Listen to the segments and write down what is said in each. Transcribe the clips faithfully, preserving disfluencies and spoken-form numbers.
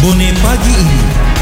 Bone pagi ini.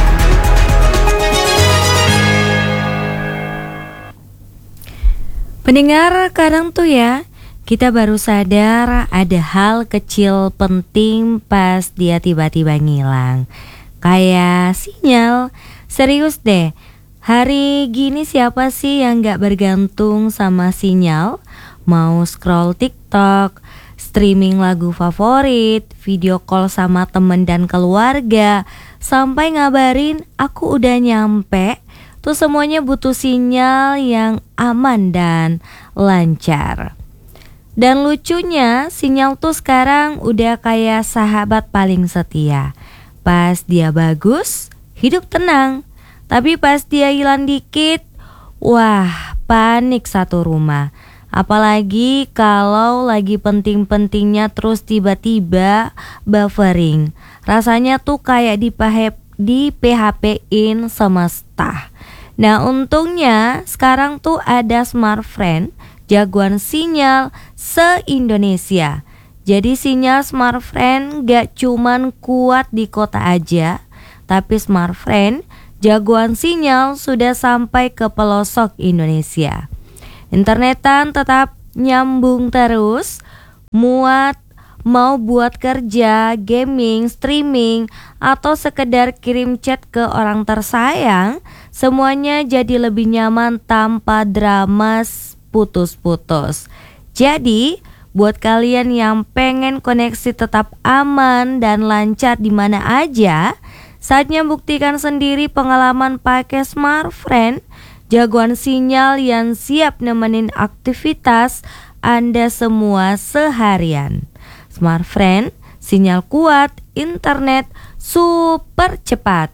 Pendengar, kadang tuh ya kita baru sadar ada hal kecil penting pas dia tiba-tiba ngilang. Kayak sinyal. Serius deh, hari gini siapa sih yang gak bergantung sama sinyal? Mau scroll TikTok, streaming lagu favorit, video call sama temen dan keluarga, sampai ngabarin aku udah nyampe. Tuh semuanya butuh sinyal yang aman dan lancar. Dan lucunya sinyal tuh sekarang udah kayak sahabat paling setia. Pas dia bagus, hidup tenang. Tapi pas dia hilang dikit, wah panik satu rumah. Apalagi kalau lagi penting-pentingnya terus tiba-tiba buffering. Rasanya tuh kayak di di P H P-in semesta. Nah untungnya sekarang tuh ada Smartfren, jagoan sinyal se-Indonesia. Jadi sinyal Smartfren gak cuman kuat di kota aja, tapi Smartfren jagoan sinyal sudah sampai ke pelosok Indonesia. Internetan tetap nyambung terus, muat mau buat kerja, gaming, streaming, atau sekedar kirim chat ke orang tersayang, semuanya jadi lebih nyaman tanpa drama putus-putus. Jadi, buat kalian yang pengen koneksi tetap aman dan lancar di mana aja, saatnya buktikan sendiri pengalaman pakai Smartfren, jagoan sinyal yang siap nemenin aktivitas Anda semua seharian. Smartfren, sinyal kuat, internet super cepat.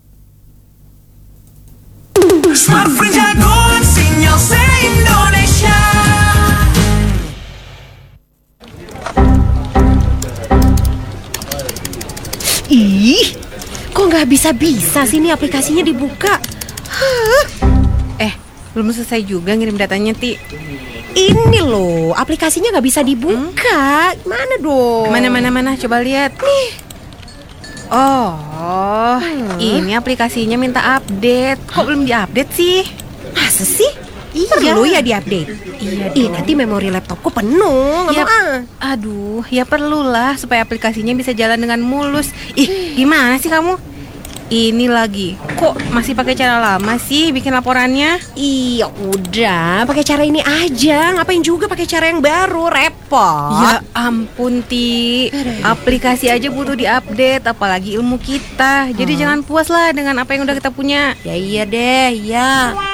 Smartfren jagoan sinyal se-Indonesia. Ih, kok nggak bisa-bisa sih ini aplikasinya dibuka? Hah? Eh, belum selesai juga ngirim datanya, Ti. Ini loh, aplikasinya nggak bisa dibuka. Mana dong? Mana, mana, mana, coba lihat. Nih. Oh, Hmm. ini aplikasinya minta update. Kok belum diupdate sih? Masa sih? Iya. Perlu ya diupdate? Iya Ih, dong. nanti memori laptopku penuh. Nggak Ya, mau ah. aduh, ya perlulah supaya aplikasinya bisa jalan dengan mulus. Ih, gimana sih kamu? Ini lagi, kok masih pakai cara lama sih bikin laporannya? Iya udah, pakai cara ini aja. Ngapain juga pakai cara yang baru, repot. Ya ampun, Ti. Aplikasi aja butuh diupdate, apalagi ilmu kita. Jadi jangan puas lah dengan apa yang udah kita punya. Ya iya deh, ya.